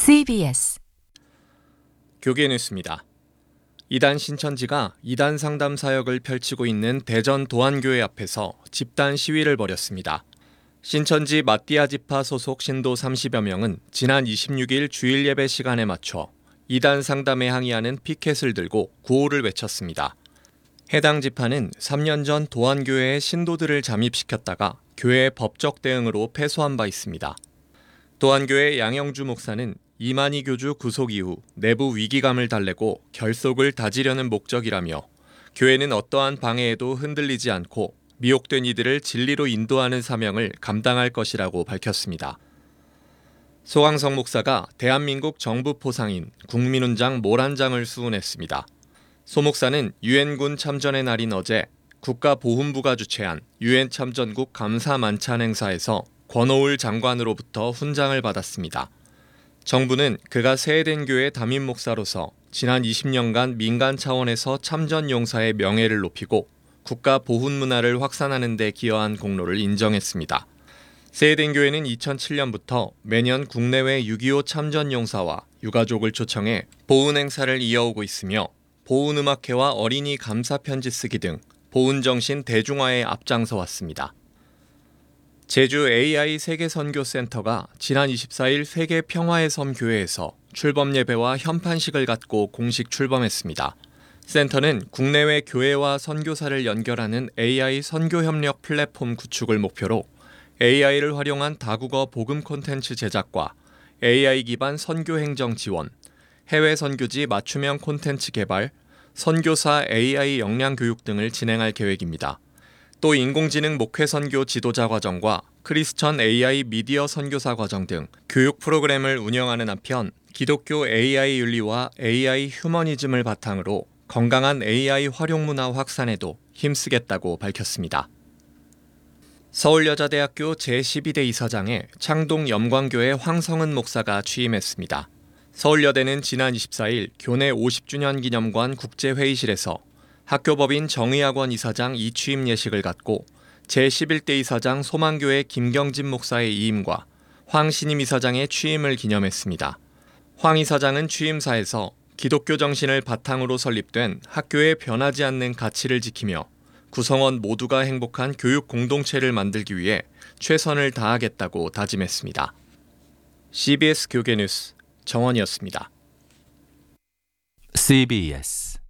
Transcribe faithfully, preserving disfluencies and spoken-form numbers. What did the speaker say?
씨비에스 교계 뉴스입니다. 이단 신천지가 이단 상담 사역을 펼치고 있는 대전 도안교회 앞에서 집단 시위를 벌였습니다. 신천지 마띠아 지파 소속 신도 삼십여 명은 지난 이십육 일 주일 예배 시간에 맞춰 이단 상담에 항의하는 피켓을 들고 구호를 외쳤습니다. 해당 지파는 삼 년 전 도안교회에 신도들을 잠입시켰다가 교회의 법적 대응으로 패소한 바 있습니다. 도안교회 양영주 목사는 이만희 교주 구속 이후 내부 위기감을 달래고 결속을 다지려는 목적이라며 교회는 어떠한 방해에도 흔들리지 않고 미혹된 이들을 진리로 인도하는 사명을 감당할 것이라고 밝혔습니다. 소강성 목사가 대한민국 정부 포상인 국민훈장 모란장을 수운했습니다. 소 목사는 유엔군 참전의 날인 어제 국가보훈부가 주최한 유엔 참전국 감사 만찬 행사에서 권오울 장관으로부터 훈장을 받았습니다. 정부는 그가 세해된 교회 담임 목사로서 지난 이십 년간 민간 차원에서 참전 용사의 명예를 높이고 국가 보훈 문화를 확산하는 데 기여한 공로를 인정했습니다. 세해된 교회는 이천칠 년부터 매년 국내외 육이오 참전 용사와 유가족을 초청해 보훈 행사를 이어오고 있으며 보훈음악회와 어린이 감사 편지 쓰기 등 보훈 정신 대중화에 앞장서 왔습니다. 제주 에이아이 세계선교센터가 지난 이십사 일 세계 평화의 섬 교회에서 출범 예배와 현판식을 갖고 공식 출범했습니다. 센터는 국내외 교회와 선교사를 연결하는 에이아이 선교협력 플랫폼 구축을 목표로 에이아이를 활용한 다국어 복음 콘텐츠 제작과 에이아이 기반 선교 행정 지원, 해외 선교지 맞춤형 콘텐츠 개발, 선교사 에이아이 역량 교육 등을 진행할 계획입니다. 또 인공지능 목회 선교 지도자 과정과 크리스천 에이아이 미디어 선교사 과정 등 교육 프로그램을 운영하는 한편 기독교 에이아이 윤리와 에이아이 휴머니즘을 바탕으로 건강한 에이아이 활용 문화 확산에도 힘쓰겠다고 밝혔습니다. 서울여자대학교 제십이 대 이사장에 창동 염광교회 황성은 목사가 취임했습니다. 서울여대는 지난 이십사 일 교내 오십 주년 기념관 국제회의실에서 학교법인 정의학원 이사장 이취임 예식을 갖고 제십일 대 이사장 소망교회 김경진 목사의 이임과 황 신임 이사장의 취임을 기념했습니다. 황 이사장은 취임사에서 기독교 정신을 바탕으로 설립된 학교의 변하지 않는 가치를 지키며 구성원 모두가 행복한 교육 공동체를 만들기 위해 최선을 다하겠다고 다짐했습니다. 씨비에스 교계 뉴스 정원이었습니다. 씨비에스